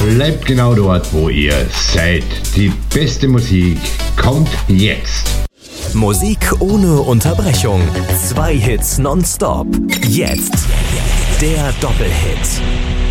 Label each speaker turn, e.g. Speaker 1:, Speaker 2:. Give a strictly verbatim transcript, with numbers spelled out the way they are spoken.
Speaker 1: Bleibt genau dort, wo ihr seid. Die beste Musik kommt jetzt.
Speaker 2: Musik ohne Unterbrechung. Zwei Hits nonstop. Jetzt der Doppelhit.